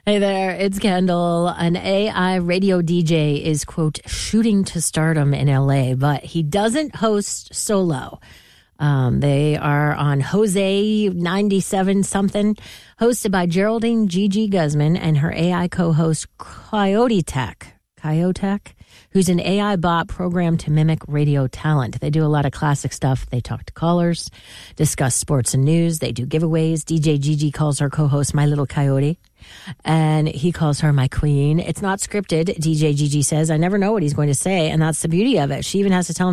Hey there, it's Kendall. An AI radio DJ is, quote, shooting to stardom in LA, but he doesn't host solo. They are on Jose 97 something, hosted by Geraldine Gigi Guzman and her AI co-host Coyote Tech, who's an AI bot programmed to mimic radio talent. They do a lot of classic stuff. They talk to callers, discuss sports and news. They do giveaways. DJ Gigi calls her co-host My Little Coyote, and he calls her My Queen. It's not scripted, DJ Gigi says. I never know what he's going to say, and that's the beauty of it. She even has to tell him